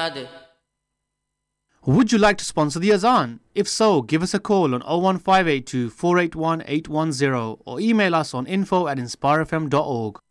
They. Would you like to sponsor the Azan? If so, give us a call on 01582 481 810 or email us on info@inspirefm.org.